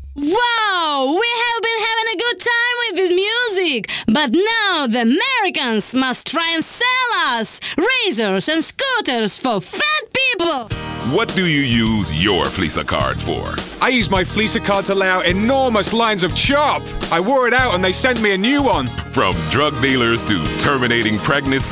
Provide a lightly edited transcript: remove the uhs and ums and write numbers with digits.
Wow, we have been having a good time with this music, but now the Americans must try and sell us razors and scooters for fat people. What do you use your Fleeca card for? I use my Fleeca card to lay out enormous lines of chop. I wore it out and they sent me a new one. From drug dealers to terminating pregnancy